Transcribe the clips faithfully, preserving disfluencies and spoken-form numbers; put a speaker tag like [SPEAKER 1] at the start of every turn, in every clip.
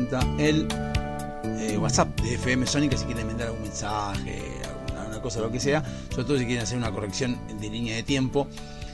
[SPEAKER 1] presenta el eh, WhatsApp de F M Sónica si quieren mandar algún mensaje, alguna una cosa, lo que sea, sobre todo si quieren hacer una corrección de línea de tiempo.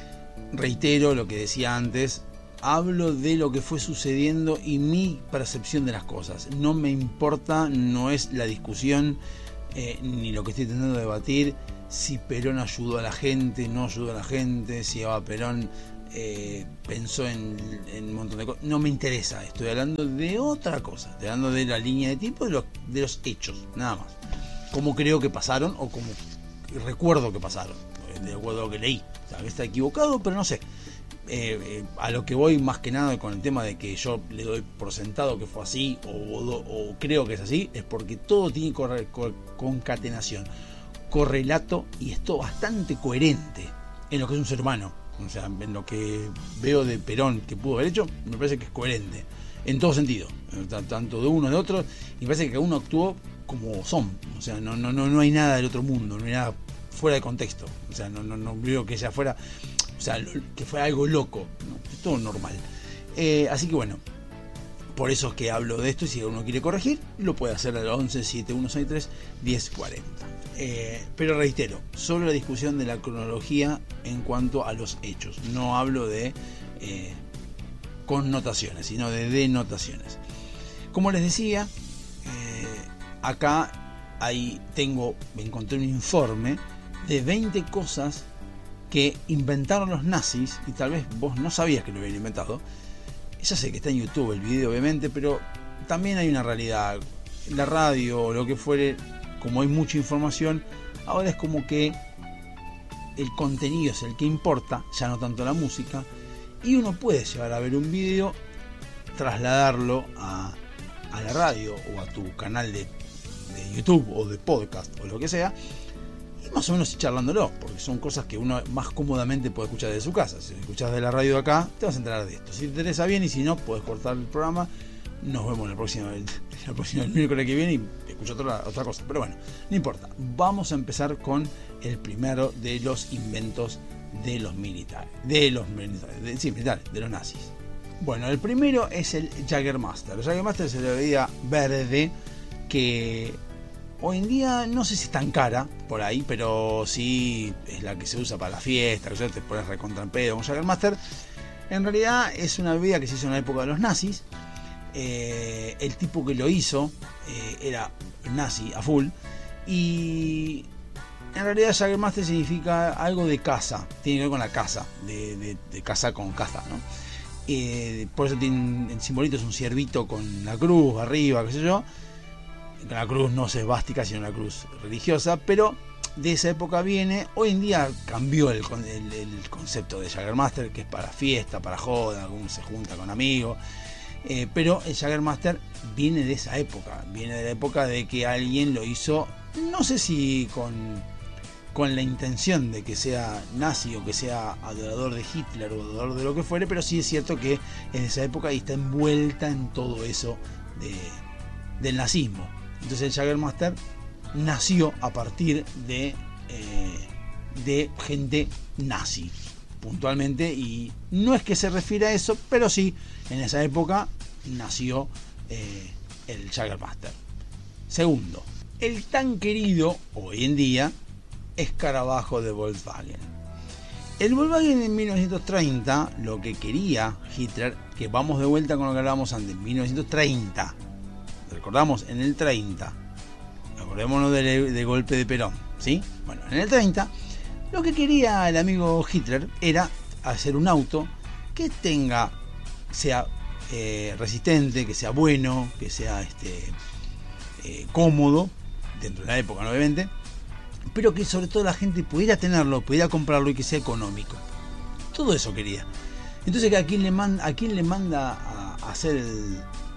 [SPEAKER 1] Reitero lo que decía antes, hablo de lo que fue sucediendo y mi percepción de las cosas. No me importa, no es la discusión eh, ni lo que estoy intentando debatir, si Perón ayudó a la gente, no ayudó a la gente, si Eva Perón eh, pensó en, en un montón de cosas. No me interesa, estoy hablando de otra cosa, estoy hablando de la línea de tiempo, de los, de los hechos, nada más. Cómo creo que pasaron o cómo recuerdo que pasaron, de acuerdo a lo que leí. Tal vez está equivocado, pero no sé. Eh, eh, a lo que voy más que nada con el tema de que yo le doy por sentado que fue así o, o, o creo que es así, es porque todo tiene corre, cor, concatenación, correlato, y es todo bastante coherente en lo que es un ser humano. O sea, en lo que veo de Perón que pudo haber hecho, me parece que es coherente en todo sentido, tanto de uno de otro, y me parece que cada uno actuó como son. O sea, no, no, no, no hay nada del otro mundo, no hay nada fuera de contexto. O sea, no, no, no veo que sea fuera, o sea, que fue algo loco, ¿no? Es todo normal. Eh, así que bueno, por eso es que hablo de esto, y si uno quiere corregir, lo puede hacer al once siete uno seis tres diez cuarenta. Eh, pero reitero, solo la discusión de la cronología en cuanto a los hechos. No hablo de eh, connotaciones, sino de denotaciones. Como les decía, eh, acá hay, tengo, encontré un informe de veinte cosas que inventaron los nazis, y tal vez vos no sabías que lo habían inventado. Ya sé que está en YouTube el video, obviamente, pero también hay una realidad. La radio o lo que fuere, como hay mucha información, ahora es como que el contenido es el que importa, ya no tanto la música, y uno puede llegar a ver un video, trasladarlo a, a la radio o a tu canal de, de YouTube o de podcast o lo que sea, más o menos charlándolo, porque son cosas que uno más cómodamente puede escuchar desde su casa. Si escuchas de la radio de acá, te vas a enterar de esto. Si te interesa bien, y si no, puedes cortar el programa. Nos vemos en el próximo, el, el próximo el miércoles que viene y escucho otra, otra cosa. Pero bueno, no importa. Vamos a empezar con el primero de los inventos de los militares. De los militares, de, sí, militares, de los nazis. Bueno, el primero es el Jägermeister. El Jägermeister es la bebida verde que hoy en día no sé si es tan cara por ahí, pero sí es la que se usa para la fiesta, que te pones recontra en pedo con Jägermeister. En realidad es una bebida que se hizo en la época de los nazis. Eh, el tipo que lo hizo eh, era nazi a full, y en realidad Jägermeister significa algo de caza, tiene que ver con la caza, de, de, de caza con caza, ¿no? Eh, por eso tiene, el simbolito es un ciervito con la cruz arriba, qué sé yo. La cruz no es esvástica, sino la cruz religiosa, pero de esa época viene. Hoy en día cambió el, el, el concepto de Jägermeister, que es para fiesta, para joda, uno se junta con amigos, eh, pero el Jägermeister viene de esa época, viene de la época de que alguien lo hizo, no sé si con, con la intención de que sea nazi o que sea adorador de Hitler o adorador de lo que fuere, pero sí es cierto que en esa época y está envuelta en todo eso de, del nazismo. Entonces el Jägermeister nació a partir de, eh, de gente nazi, puntualmente, y no es que se refiere a eso, pero sí, en esa época nació eh, el Jägermeister. Segundo, el tan querido, hoy en día, escarabajo de Volkswagen. El Volkswagen en mil novecientos treinta, lo que quería Hitler, que vamos de vuelta con lo que hablábamos antes, mil novecientos treinta, recordamos, en el treinta, acordémonos del, del golpe de Perón, ¿sí? Bueno, en el treinta, lo que quería el amigo Hitler era hacer un auto que tenga, sea eh, resistente, que sea bueno, que sea este, eh, cómodo, dentro de la época, ¿no? Obviamente, pero que sobre todo la gente pudiera tenerlo, pudiera comprarlo y que sea económico. Todo eso quería. Entonces, ¿a quién le manda, a quién le manda a hacer el,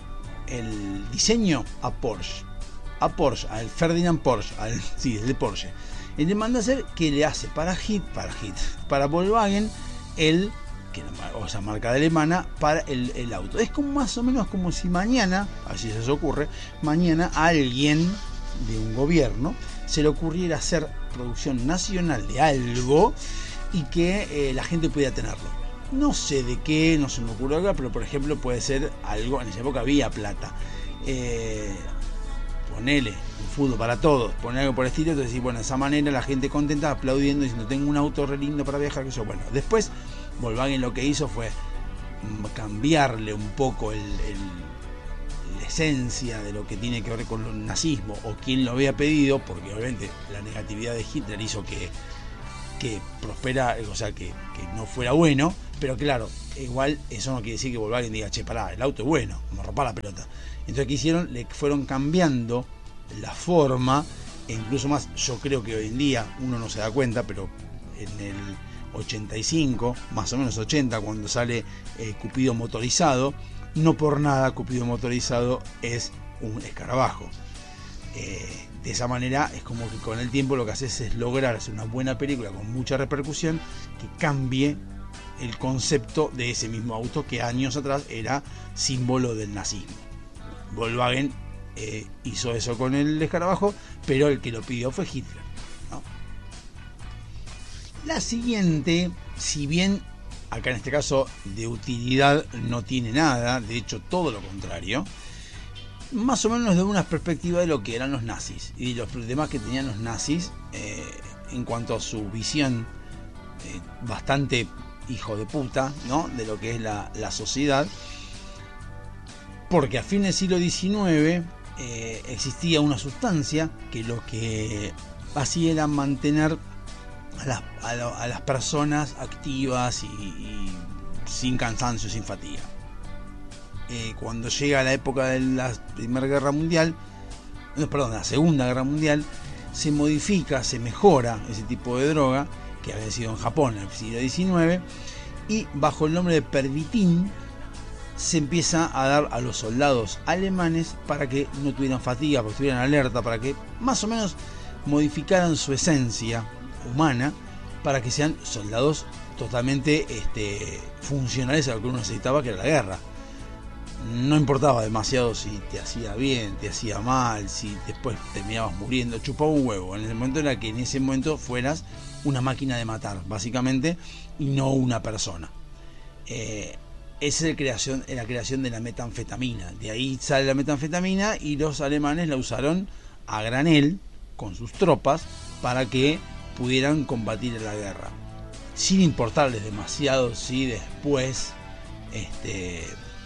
[SPEAKER 1] el diseño? A Porsche. A Porsche, al Ferdinand Porsche, al, sí, el de Porsche. Y le manda a hacer que le hace para Hit, para Hit, para Volkswagen, el, que, o sea, marca alemana, para el, el auto. Es como más o menos como si mañana, así se os ocurre, mañana a alguien de un gobierno se le ocurriera hacer producción nacional de algo y que eh, la gente pudiera tenerlo. No sé de qué, no se me ocurre acá, pero por ejemplo puede ser algo, en esa época había plata. eh, ponele un fútbol para todos, poner algo por el estilo, entonces bueno, de esa manera la gente contenta, aplaudiendo, diciendo tengo un auto re lindo para viajar, que yo, bueno, después Volkswagen lo que hizo fue cambiarle un poco el, el, la esencia de lo que tiene que ver con el nazismo, o quien lo había pedido, porque obviamente la negatividad de Hitler hizo que, que prospera, o sea, que, que no fuera bueno, pero claro, igual eso no quiere decir que Volkswagen diga, che, pará, el auto es bueno, me rompa la pelota. Entonces, ¿qué hicieron? Le fueron cambiando la forma, e incluso más, yo creo que hoy en día uno no se da cuenta, pero en el ochenta y cinco, más o menos ochenta, cuando sale eh, Cupido motorizado, no por nada Cupido motorizado es un escarabajo. Eh, de esa manera es como que con el tiempo lo que haces es lograr hacer una buena película con mucha repercusión que cambie el concepto de ese mismo auto que años atrás era símbolo del nazismo. Volkswagen eh, hizo eso con el escarabajo, pero el que lo pidió fue Hitler, ¿no? La siguiente, si bien acá en este caso de utilidad no tiene nada, de hecho todo lo contrario, más o menos nos da una perspectiva de lo que eran los nazis y los problemas que tenían los nazis eh, en cuanto a su visión eh, bastante hijo de puta, ¿no?, de lo que es la, la sociedad, porque a fines del siglo diecinueve eh, existía una sustancia que lo que hacía era mantener a las, a, la, a las personas activas y, y sin cansancio, sin fatiga. Eh, cuando llega la época de la Primera Guerra Mundial, no, perdón, la Segunda Guerra Mundial, se modifica, se mejora ese tipo de droga que había sido en Japón en el siglo diecinueve, y bajo el nombre de Pervitin se empieza a dar a los soldados alemanes para que no tuvieran fatiga, para que estuvieran alerta, para que más o menos modificaran su esencia humana, para que sean soldados totalmente este, funcionales a lo que uno necesitaba, que era la guerra. No importaba demasiado si te hacía bien, te hacía mal, si después terminabas muriendo, chupaba un huevo. En el momento era que en ese momento fueras una máquina de matar, básicamente, y no una persona. Eh, esa es la creación, la creación de la metanfetamina. De ahí sale la metanfetamina y los alemanes la usaron a granel con sus tropas para que pudieran combatir en la guerra, sin importarles demasiado si después este,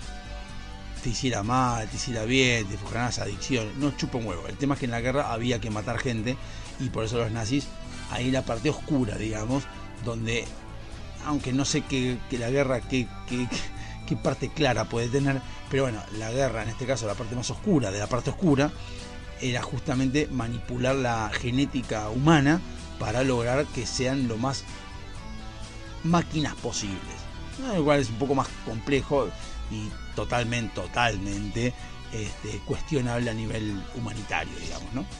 [SPEAKER 1] te hiciera mal, te hiciera bien, te fugaras adicciones. No chupa un huevo. El tema es que en la guerra había que matar gente, y por eso los nazis, ahí la parte oscura, digamos, donde, aunque no sé qué, que la guerra qué, qué, qué parte clara puede tener, pero bueno, la guerra, en este caso la parte más oscura de la parte oscura, era justamente manipular la genética humana para lograr que sean lo más máquinas posibles. Igual es un poco más complejo y totalmente, totalmente este, cuestionable a nivel humanitario, digamos, ¿no?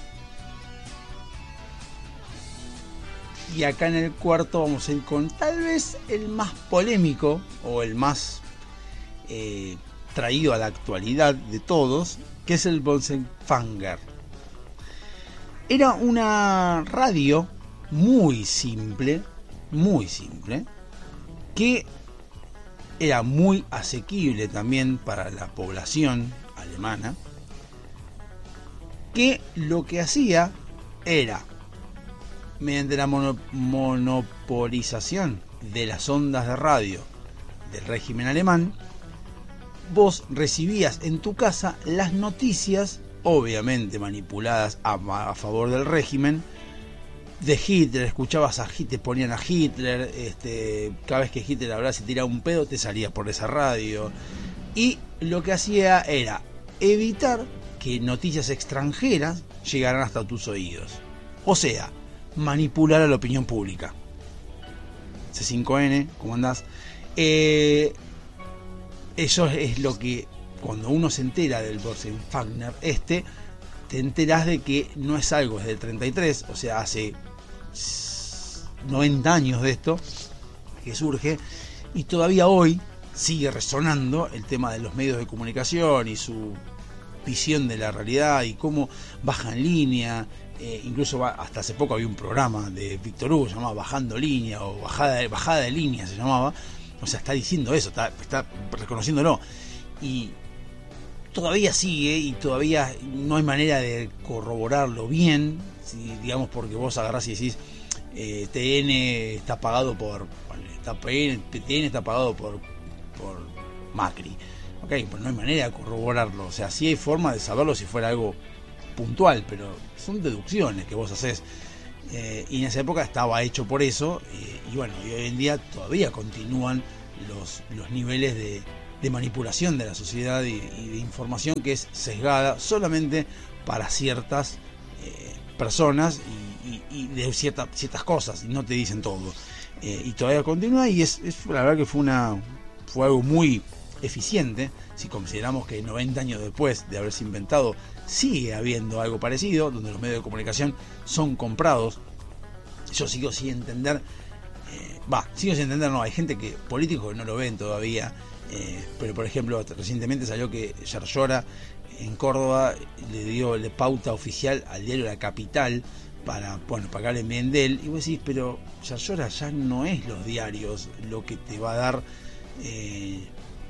[SPEAKER 1] Y acá en el cuarto vamos a ir con tal vez el más polémico o el más eh, traído a la actualidad de todos, que es el Bössenfänger. Era una radio muy simple, muy simple, que era muy asequible también para la población alemana, que lo que hacía era, mediante la mono, monopolización de las ondas de radio del régimen alemán, vos recibías en tu casa las noticias, obviamente manipuladas a, a favor del régimen, de Hitler. Escuchabas a Hitler, te ponían a Hitler, este, cada vez que Hitler hablaba, se tiraba un pedo, te salía por esa radio, y lo que hacía era evitar que noticias extranjeras llegaran hasta tus oídos, o sea, manipular a la opinión pública. C cinco N, ¿cómo andás? Eh, eso es lo que, cuando uno se entera del Bössenfänger este, te enterás de que no es algo desde el treinta y tres, o sea, hace noventa años de esto que surge, y todavía hoy sigue resonando el tema de los medios de comunicación y su visión de la realidad y cómo baja en línea. Eh, incluso va, hasta hace poco había un programa de Víctor Hugo llamado Bajando Línea, o Bajada de, Bajada de Línea se llamaba. O sea, está diciendo eso, está, está reconociéndolo. Y todavía sigue y todavía no hay manera de corroborarlo bien, si, digamos, porque vos agarrás y decís eh, T N está pagado por está, T N está pagado por, por Macri, ok, pues no hay manera de corroborarlo, o sea, sí hay forma de saberlo si fuera algo puntual, pero son deducciones que vos haces, eh, y en esa época estaba hecho por eso, eh, y bueno, y hoy en día todavía continúan los, los niveles de, de manipulación de la sociedad y, y de información que es sesgada solamente para ciertas eh, personas y, y, y de cierta, ciertas cosas, y no te dicen todo, eh, y todavía continúa, y es, es la verdad que fue una fue algo muy eficiente, si consideramos que noventa años después de haberse inventado sigue habiendo algo parecido, donde los medios de comunicación son comprados. Yo sigo sin entender, va, eh, sigo sin entender, no, hay gente que, políticos que no lo ven todavía, eh, pero por ejemplo, recientemente salió que Yarlora en Córdoba le dio la pauta oficial al diario La Capital para, bueno, pagarle bien de él, y vos decís, pero Yarlora ya no es los diarios lo que te va a dar eh,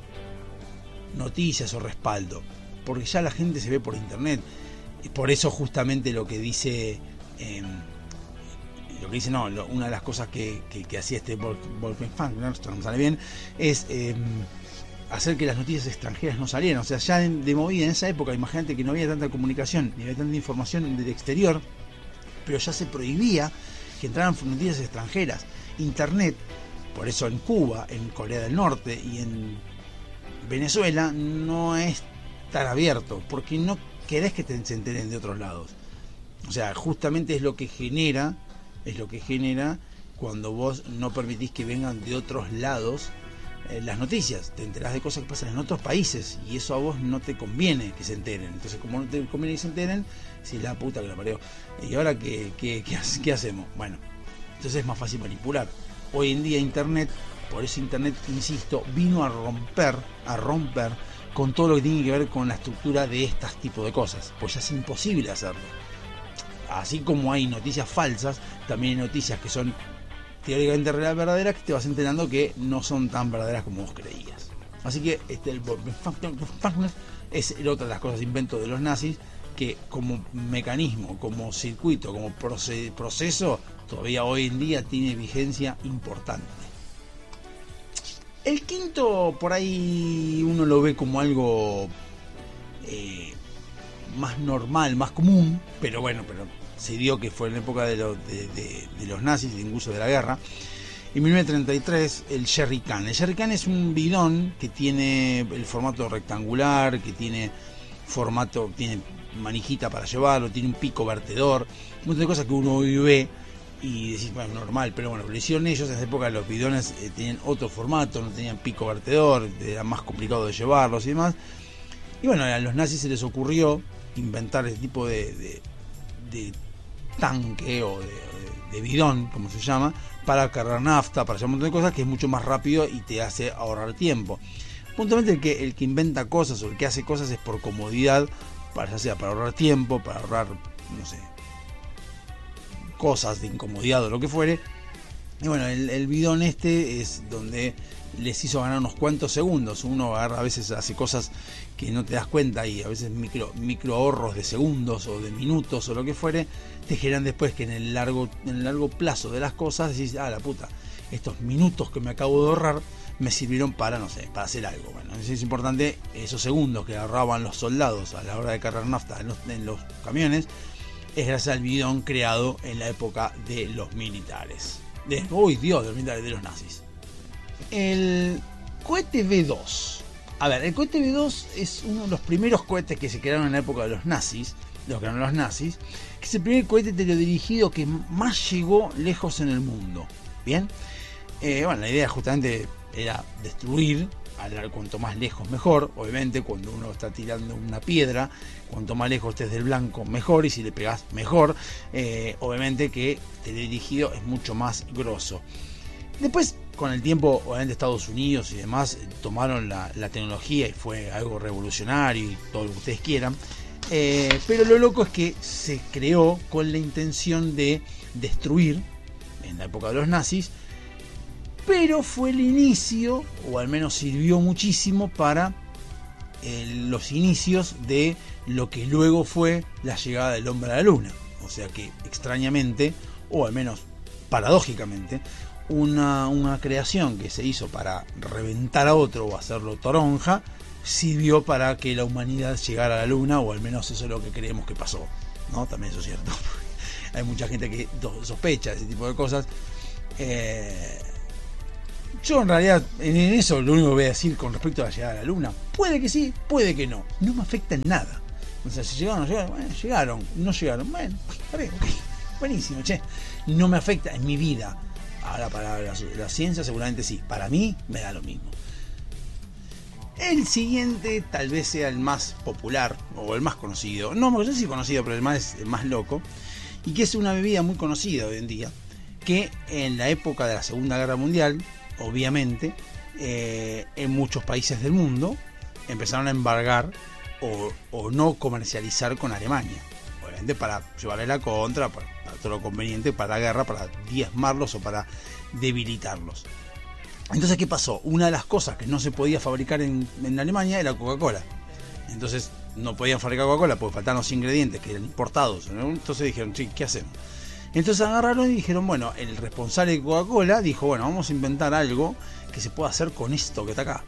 [SPEAKER 1] noticias o respaldo, porque ya la gente se ve por internet. Por eso justamente lo que dice eh, lo que dice no, lo, una de las cosas que, que, que hacía este Wolfgang, no, esto no me sale bien, es eh, hacer que las noticias extranjeras no salieran. O sea, ya de, de movida en esa época, imagínate que no había tanta comunicación ni había tanta información del exterior, pero ya se prohibía que entraran noticias extranjeras. Internet, por eso en Cuba, en Corea del Norte y en Venezuela no es tan abierto, porque no querés que te, se enteren de otros lados. O sea, justamente es lo que genera, es lo que genera cuando vos no permitís que vengan de otros lados eh, las noticias. Te enterás de cosas que pasan en otros países y eso a vos no te conviene que se enteren. Entonces, como no te conviene que se enteren, si la puta que la parió. ¿Y ahora qué, qué, qué, qué hacemos? Bueno, entonces es más fácil manipular. Hoy en día Internet, por eso Internet, insisto, vino a romper, a romper con todo lo que tiene que ver con la estructura de estos tipos de cosas, pues ya es imposible hacerlo. Así como hay noticias falsas, también hay noticias que son teóricamente verdaderas, que te vas enterando que no son tan verdaderas como vos creías. Así que este, el es otra de las cosas, invento de los nazis, que como mecanismo, como circuito, como proceso, todavía hoy en día tiene vigencia importante. El quinto, por ahí uno lo ve como algo eh, más normal, más común, pero bueno, pero se dio que fue en la época de, lo, de, de, de los nazis, incluso de la guerra. En mil novecientos treinta y tres, el jerry can. El jerry can es un bidón que tiene el formato rectangular, que tiene formato, tiene manijita para llevarlo, tiene un pico vertedor, un montón de cosas que uno hoy ve y decís, bueno, normal, pero bueno, lo hicieron ellos. En esa época los bidones eh, tenían otro formato, no tenían pico vertedor, era más complicado de llevarlos y demás. Y bueno, a los nazis se les ocurrió inventar ese tipo de, de, de tanque o de, de, de bidón, como se llama, para cargar nafta, para hacer un montón de cosas, que es mucho más rápido y te hace ahorrar tiempo. Puntualmente el que, el que inventa cosas o el que hace cosas es por comodidad, para, ya sea para ahorrar tiempo, para ahorrar, no sé, cosas de incomodidad o lo que fuere. Y bueno, el, el bidón este es donde les hizo ganar unos cuantos segundos. Uno agarra, a veces hace cosas que no te das cuenta y a veces micro, micro ahorros de segundos o de minutos o lo que fuere, te generan después que en el largo, en el largo plazo de las cosas decís, ah, la puta, estos minutos que me acabo de ahorrar me sirvieron para, no sé, para hacer algo. Bueno, es importante esos segundos que ahorraban los soldados a la hora de cargar nafta en los, en los camiones, es gracias al bidón creado en la época de los militares. De, uy, Dios, de los militares, de los nazis. El cohete B dos. A ver, el cohete B dos es uno de los primeros cohetes que se crearon en la época de los nazis, de los que eran los nazis, que es el primer cohete teledirigido que más llegó lejos en el mundo. Bien, eh, bueno, la idea justamente era destruir, a cuanto más lejos mejor. Obviamente cuando uno está tirando una piedra, cuanto más lejos estés del blanco mejor, y si le pegás mejor. Eh, obviamente que teledirigido es mucho más grosso. Después, con el tiempo, obviamente Estados Unidos y demás tomaron la, la tecnología y fue algo revolucionario y todo lo que ustedes quieran. Eh, pero lo loco es que se creó con la intención de destruir, en la época de los nazis, pero fue el inicio, o al menos sirvió muchísimo para eh, los inicios de lo que luego fue la llegada del hombre a la luna. O sea que extrañamente, o al menos paradójicamente, una, una creación que se hizo para reventar a otro o hacerlo toronja, sirvió para que la humanidad llegara a la luna, o al menos eso es lo que creemos que pasó, ¿no? También eso es cierto. Hay mucha gente que sospecha ese tipo de cosas. Eh, yo en realidad en eso lo único que voy a decir con respecto a la llegada a la luna, puede que sí, puede que no, no me afecta en nada. O sea, si llegaron o no llegaron, bueno, llegaron, no llegaron, bueno, está bien, okay, buenísimo, che, no me afecta en mi vida. Ahora para la, la ciencia seguramente sí, para mí me da lo mismo. El siguiente tal vez sea el más popular o el más conocido, no, no sé si conocido, pero el más, el más loco, y que es una bebida muy conocida hoy en día, que en la época de la Segunda Guerra Mundial, obviamente, eh, en muchos países del mundo empezaron a embargar o, o no comercializar con Alemania, obviamente para llevarle la contra, para, para todo lo conveniente, para la guerra, para diezmarlos o para debilitarlos. Entonces, ¿qué pasó? Una de las cosas que no se podía fabricar en, en Alemania era Coca-Cola. Entonces no podían fabricar Coca-Cola porque faltaban los ingredientes que eran importados, ¿no? Entonces dijeron, sí, ¿qué hacemos? Entonces agarraron y dijeron, bueno, el responsable de Coca-Cola dijo, bueno, vamos a inventar algo que se pueda hacer con esto que está acá.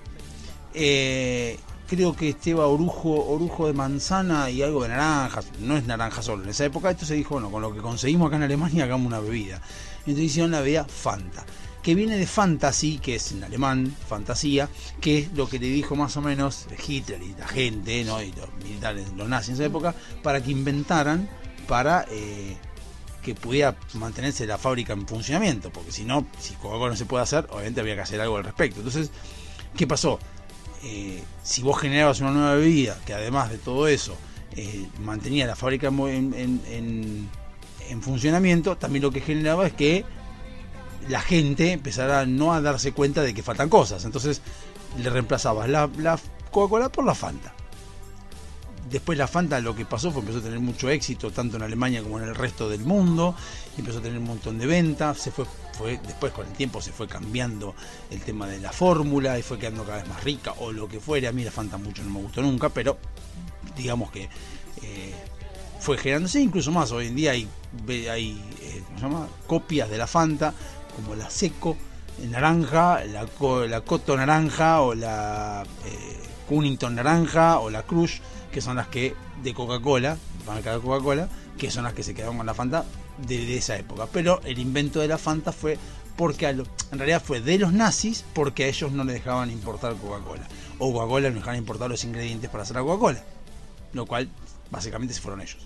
[SPEAKER 1] Eh, creo que estaba orujo, orujo de manzana y algo de naranjas, no es naranja solo en esa época. Entonces dijo, bueno, con lo que conseguimos acá en Alemania hagamos una bebida. Entonces hicieron la bebida Fanta, que viene de Fantasy, que es en alemán, fantasía, que es lo que le dijo más o menos Hitler y la gente, ¿no? Y los militares, los nazis en esa época, para que inventaran, para eh, que pudiera mantenerse la fábrica en funcionamiento, porque si no, si Coca-Cola no se puede hacer, obviamente había que hacer algo al respecto. Entonces, ¿qué pasó? Eh, si vos generabas una nueva bebida, que además de todo eso, eh, mantenía la fábrica en, en, en, en funcionamiento, también lo que generaba es que la gente empezará no a darse cuenta de que faltan cosas. Entonces le reemplazabas la, la Coca-Cola por la Fanta. Después la Fanta, lo que pasó fue empezó a tener mucho éxito tanto en Alemania como en el resto del mundo, empezó a tener un montón de ventas, se fue, fue después con el tiempo se fue cambiando el tema de la fórmula y fue quedando cada vez más rica o lo que fuera. A mí la Fanta mucho no me gustó nunca, pero digamos que eh, fue generándose incluso más. Hoy en día hay, hay eh, ¿cómo se llama? Copias de la Fanta, como la Seco naranja, la, la Coto naranja o la eh, Cunnington naranja o la Crush, que son las que de Coca-Cola, marca de Coca-Cola, que son las que se quedaron con la Fanta de, de esa época. Pero el invento de la Fanta fue porque a lo, en realidad fue de los nazis, porque a ellos no les dejaban importar Coca-Cola, o Coca-Cola no dejaban importar los ingredientes para hacer la Coca-Cola, lo cual básicamente se fueron ellos.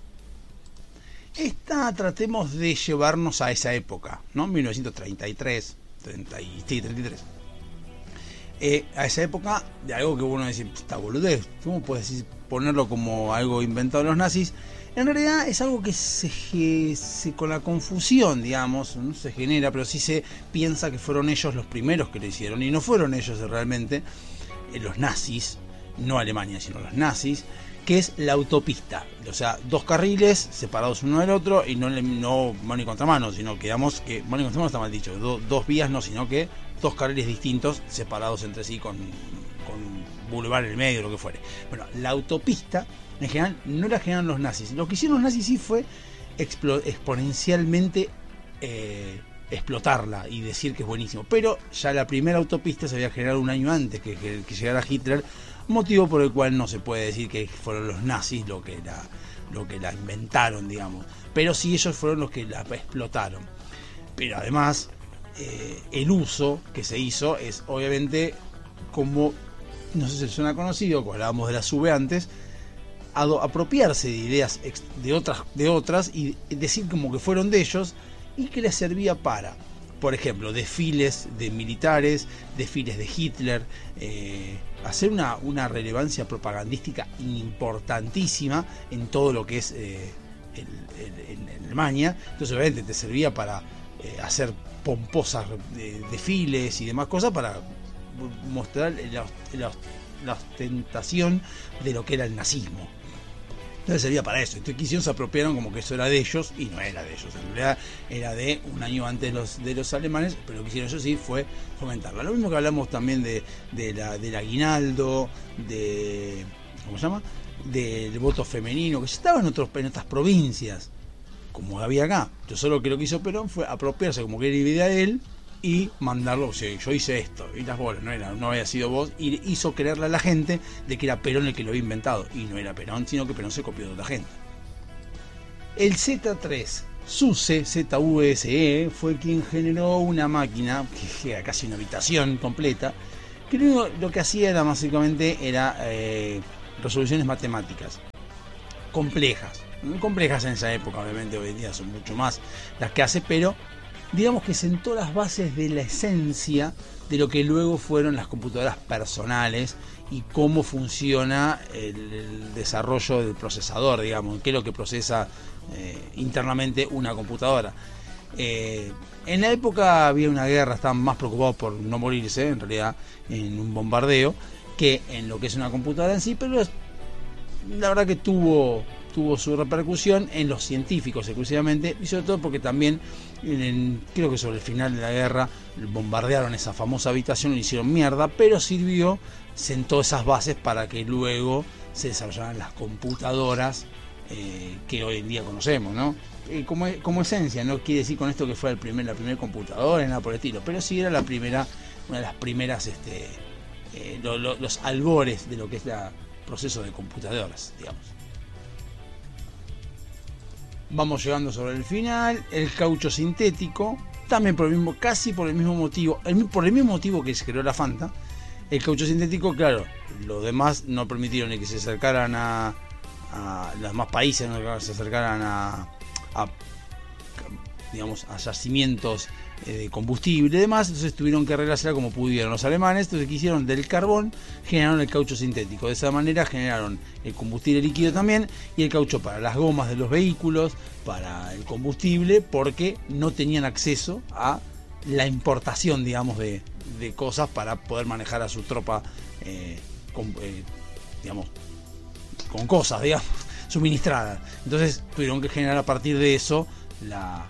[SPEAKER 1] Esta tratemos de llevarnos a esa época, ¿no? mil novecientos treinta y tres, treinta, sí, treinta y tres. Eh, a esa época de algo que uno dice, está boludez, ¿cómo puedes decir, ponerlo como algo inventado de los nazis? En realidad es algo que se, se con la confusión, digamos, no se genera, pero sí se piensa que fueron ellos los primeros que lo hicieron, y no fueron ellos realmente, eh, los nazis, no Alemania, sino los nazis, que es la autopista, o sea, dos carriles separados uno del otro, y no, no mano y contramano, sino que digamos que mano y contramano está mal dicho, do, dos vías no, sino que dos carriles distintos separados entre sí con, con boulevard en el medio, lo que fuere. Bueno, la autopista en general no la generaron los nazis. Lo que hicieron los nazis sí fue explo, exponencialmente eh, explotarla y decir que es buenísimo, pero ya la primera autopista se había generado un año antes que, que, que llegara Hitler, motivo por el cual no se puede decir que fueron los nazis lo que la, lo que la inventaron, digamos, pero sí ellos fueron los que la explotaron. Pero además eh, el uso que se hizo es obviamente, como no sé si suena conocido, como hablábamos de la SUBE antes, ado, apropiarse de ideas de otras, de otras y decir como que fueron de ellos y que les servía para, por ejemplo, desfiles de militares, desfiles de Hitler, eh, hacer una, una relevancia propagandística importantísima en todo lo que es eh, el, el, en Alemania. Entonces obviamente te servía para eh, hacer pomposas eh, desfiles y demás cosas, para mostrar la, la, la ostentación de lo que era el nazismo. Entonces servía para eso. Entonces quisieron, se apropiaron como que eso era de ellos, y no era de ellos. En realidad era de un año antes de los, de los alemanes, pero lo que hicieron ellos sí fue fomentarla. Lo mismo que hablamos también de, de la, del aguinaldo, de... ¿cómo se llama? Del voto femenino, que ya estaba en, otros, en otras provincias, como había acá. Yo solo que lo que hizo Perón fue apropiarse como que era idea de él, y mandarlo, o sea, yo hice esto, y las bolas, no era, no había sido vos, y hizo creerle a la gente de que era Perón el que lo había inventado, y no era Perón, sino que Perón se copió de otra gente. El Z tres SUSE, Z U S E, fue quien generó una máquina, que era casi una habitación completa, que lo, lo que hacía era básicamente era eh, resoluciones matemáticas, complejas, muy complejas en esa época, obviamente hoy en día son mucho más las que hace, pero digamos que sentó las bases de la esencia de lo que luego fueron las computadoras personales y cómo funciona el, el desarrollo del procesador, digamos, qué es lo que procesa eh, internamente una computadora. Eh, en la época había una guerra, estaban más preocupados por no morirse, en realidad, en un bombardeo, que en lo que es una computadora en sí, pero la verdad que tuvo... tuvo su repercusión en los científicos exclusivamente, y sobre todo porque también, en el, creo que sobre el final de la guerra, bombardearon esa famosa habitación y le hicieron mierda, pero sirvió, sentó esas bases para que luego se desarrollaran las computadoras eh, que hoy en día conocemos, ¿no? Eh, como, como esencia, no quiere decir con esto que fue el primer, la primera computadora, nada por el estilo, pero sí era la primera, una de las primeras, este, eh, lo, lo, los albores de lo que es el proceso de computadoras, digamos. Vamos llegando sobre el final. El caucho sintético, también por el mismo, casi por el mismo motivo, el, por el mismo motivo que se creó la Fanta. El caucho sintético, claro, los demás no permitieron ni que se acercaran a, a los demás países, no se acercaran a, a digamos, a yacimientos eh, de combustible y demás, entonces tuvieron que arreglársela como pudieron los alemanes. Entonces, ¿qué hicieron? Del carbón generaron el caucho sintético. De esa manera generaron el combustible líquido también, y el caucho para las gomas de los vehículos, para el combustible, porque no tenían acceso a la importación, digamos, de, de cosas para poder manejar a su tropa eh, con, eh, digamos, con cosas, digamos, suministradas. Entonces tuvieron que generar a partir de eso la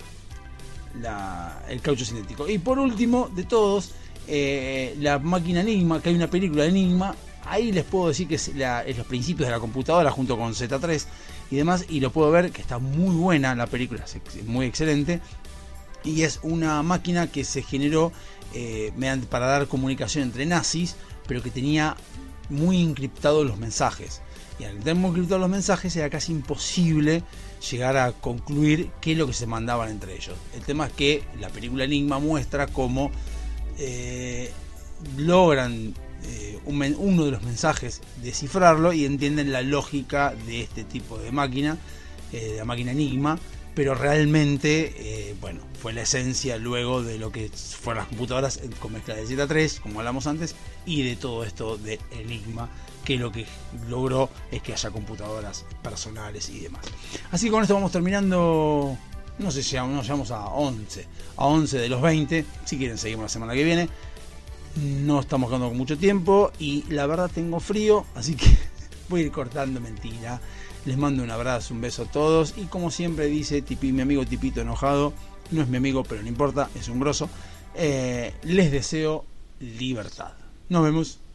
[SPEAKER 1] La, el caucho sintético. Y por último de todos, eh, la máquina Enigma, que hay una película de Enigma, ahí les puedo decir que es, la, es los principios de la computadora junto con Z tres y demás, y lo puedo ver que está muy buena la película, es muy excelente, y es una máquina que se generó eh, mediante, para dar comunicación entre nazis, pero que tenía muy encriptados los mensajes. Y al tener muy encriptados los mensajes era casi imposible llegar a concluir qué es lo que se mandaban entre ellos. El tema es que la película Enigma muestra cómo eh, logran eh, un, uno de los mensajes descifrarlo y entienden la lógica de este tipo de máquina, eh, de la máquina Enigma, pero realmente, eh, bueno, fue la esencia luego de lo que fueron las computadoras con mezcla de Z tres, como hablamos antes, y de todo esto de Enigma, que lo que logró es que haya computadoras personales y demás. Así que con esto vamos terminando, no sé si nos llegamos a once, a once de los veinte, si quieren seguimos la semana que viene. No estamos quedando con mucho tiempo y la verdad tengo frío, así que voy a ir cortando, mentira. Les mando un abrazo, un beso a todos, y como siempre dice Tipi, mi amigo Tipito enojado, no es mi amigo pero no importa, es un grosso, eh, les deseo libertad. Nos vemos.